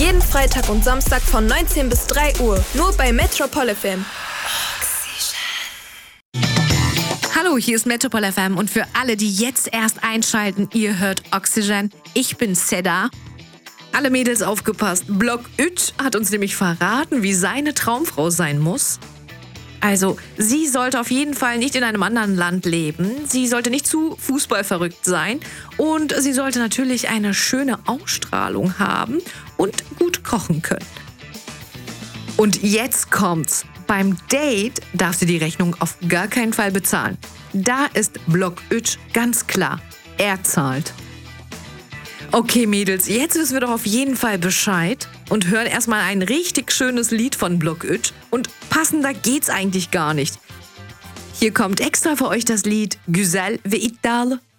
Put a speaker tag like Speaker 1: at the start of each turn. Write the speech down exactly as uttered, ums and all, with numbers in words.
Speaker 1: Jeden Freitag und Samstag von neunzehn bis drei Uhr. Nur bei Metropol F M.
Speaker 2: Hallo, hier ist Metropol F M und für alle, die jetzt erst einschalten, ihr hört Oxygen. Ich bin Seda. Alle Mädels aufgepasst. Block Üt hat uns nämlich verraten, wie seine Traumfrau sein muss. Also, sie sollte auf jeden Fall nicht in einem anderen Land leben. Sie sollte nicht zu fußballverrückt sein. Und sie sollte natürlich eine schöne Ausstrahlung haben und gut kochen können. Und jetzt kommt's. Beim Date darf sie die Rechnung auf gar keinen Fall bezahlen. Da ist Block Üt ganz klar. Er zahlt. Okay, Mädels, jetzt wissen wir doch auf jeden Fall Bescheid und hören erstmal ein richtig schönes Lied von Block Üt. Und passender geht's eigentlich gar nicht. Hier kommt extra für euch das Lied Güzel ve iddialı.